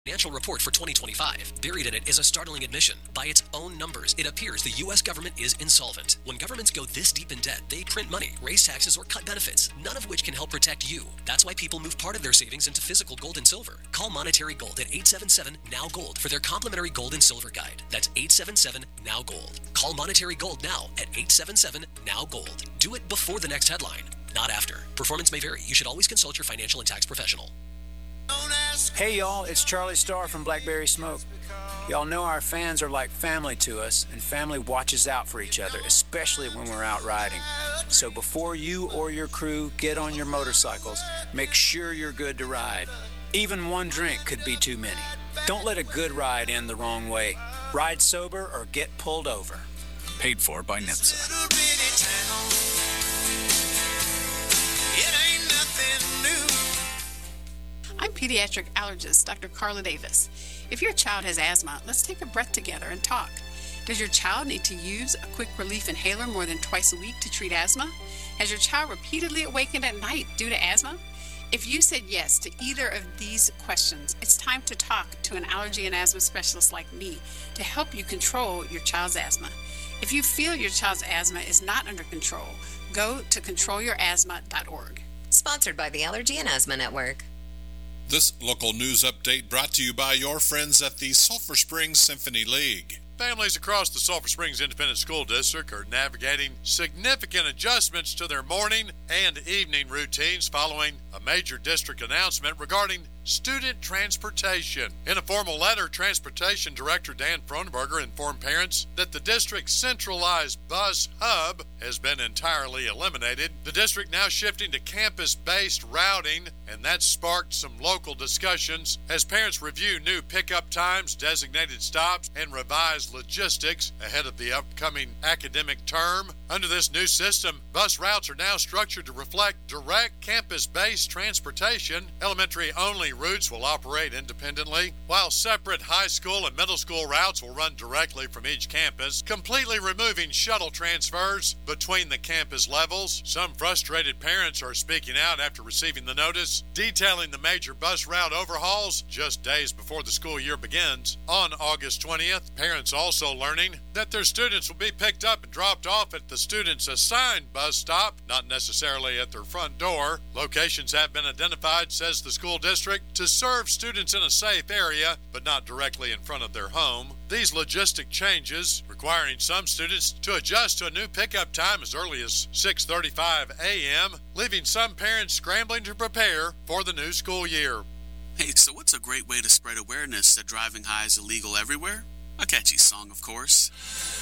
Financial report for 2025. Buried in it is a startling admission. By its own numbers, it appears the U.S. government is insolvent. When governments go this deep in debt, they print money, raise taxes, or cut benefits, none of which can help protect you. That's why people move part of their savings into physical gold and silver. Call Monetary Gold at 877-NOW-GOLD for their complimentary gold and silver guide. That's 877-NOW-GOLD. Call Monetary Gold now at 877-NOW-GOLD. Do it before the next headline, not after. Performance may vary. You should always consult your financial and tax professional. Hey y'all, it's Charlie Starr from Blackberry Smoke. Y'all know our fans are like family to us, and family watches out for each other, especially when we're out riding. So before you or your crew get on your motorcycles, make sure you're good to ride. Even one drink could be too many. Don't let a good ride end the wrong way. Ride sober or get pulled over. Paid for by NHTSA. I'm pediatric allergist Dr. Carla Davis. If your child has asthma, let's take a breath together and talk. Does your child need to use a quick relief inhaler more than twice a week to treat asthma? Has your child repeatedly awakened at night due to asthma? If you said yes to either of these questions, it's time to talk to an allergy and asthma specialist like me to help you control your child's asthma. If you feel your child's asthma is not under control, go to controlyourasthma.org. Sponsored by the Allergy and Asthma Network. This local news update brought to you by your friends at the Sulphur Springs Symphony League. Families across the Sulphur Springs Independent School District are navigating significant adjustments to their morning and evening routines following a major district announcement regarding student transportation. In a formal letter, Transportation Director Dan Fronenberger informed parents that the district's centralized bus hub has been entirely eliminated. The district now shifting to campus-based routing, and that sparked some local discussions as parents review new pickup times, designated stops, and revised logistics ahead of the upcoming academic term. Under this new system, bus routes are now structured to reflect direct campus-based transportation. Elementary-only routes will operate independently, while separate high school and middle school routes will run directly from each campus, completely removing shuttle transfers between the campus levels. Some frustrated parents are speaking out after receiving the notice detailing the major bus route overhauls just days before the school year begins. On August 20th, parents also learning that their students will be picked up and dropped off at the student's assigned bus stop, not necessarily at their front door. Locations have been identified, says the school district, to serve students in a safe area, but not directly in front of their home. These logistic changes requiring some students to adjust to a new pickup time as early as 6:35 a.m., leaving some parents scrambling to prepare for the new school year. Hey, so what's a great way to spread awareness that driving high is illegal everywhere? A catchy song, of course.